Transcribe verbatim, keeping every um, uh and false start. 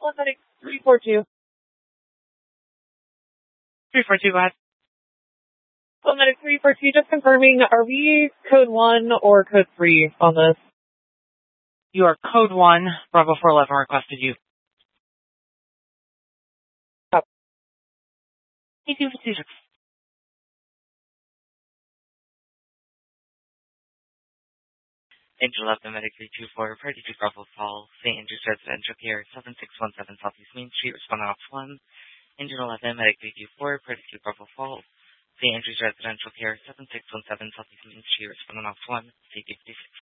Medic three four two. three four two, go ahead. Medic three four two, just confirming, are we code one or code three on this? You are code one. Bravo four eleven requested you. Stop. Thank you for Caesar. Angel eleven, Medic three two four, Party two Bravo Fall, Saint Andrews Residential Care, seven six one seven Southeast Main Street, responding off one. Angel eleven, Medic three two four, Party two Bravo Fall, Saint Andrews Residential Care, seven six one seven Southeast Main Street, responding off one, C D fifty-six.